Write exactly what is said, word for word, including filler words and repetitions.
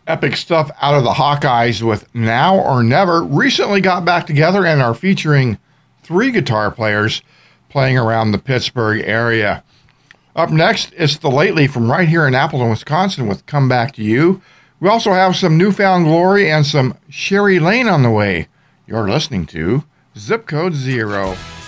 Epic stuff out of the Hawkeyes with Now or Never recently got back together and are featuring three guitar players playing around the Pittsburgh area. Up next, it's The Lately from right here in Appleton, Wisconsin with Come Back to You. We also have some Newfound Glory and some Sherry Lane on the way. You're listening to Zip Code Zero.